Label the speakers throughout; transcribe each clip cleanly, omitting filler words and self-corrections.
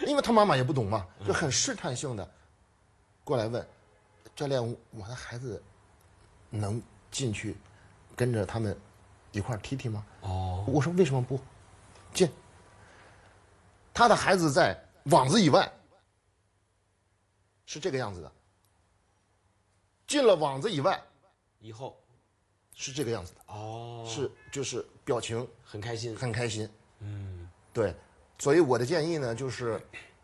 Speaker 1: 因为他妈妈也不懂嘛，就很试探性的过来问教练，我的孩子能进去跟着他们一块儿踢踢吗？我说为什么不进？他的孩子在网子以外是这个样子的，进了网子以外
Speaker 2: 以后
Speaker 1: 是这个样子的，是就是表情
Speaker 2: 很开心，
Speaker 1: 很开心，对，所以我的建议呢就是，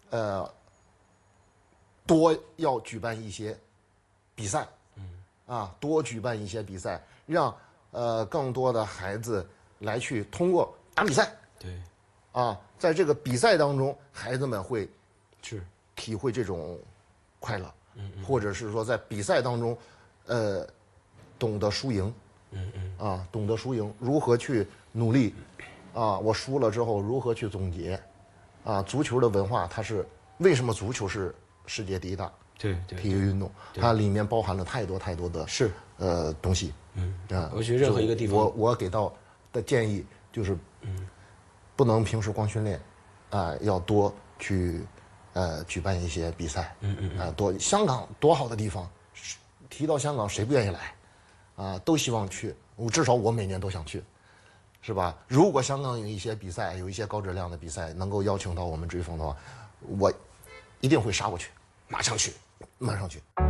Speaker 1: 多要举办一些比赛，多举办一些比赛，让更多的孩子来去通过打比赛，
Speaker 2: 对，
Speaker 1: 在这个比赛当中，孩子们会
Speaker 2: 是
Speaker 1: 体会这种快乐，或者是说在比赛当中，懂得输赢，懂得输赢，如何去努力，我输了之后如何去总结，足球的文化它是为什么足球是世界第一大
Speaker 2: 对
Speaker 1: 体育运动，它里面包含了太多太多的东西，
Speaker 2: 我觉得任何一个地方，
Speaker 1: 我给到的建议就是，不能平时光训练，要多去举办一些比赛，多香港多好的地方，提到香港谁不愿意来，都希望去，至少我每年都想去，是吧？如果香港有一些比赛，有一些高质量的比赛能够邀请到我们追风的话，我一定会杀过去，马上去，马上去。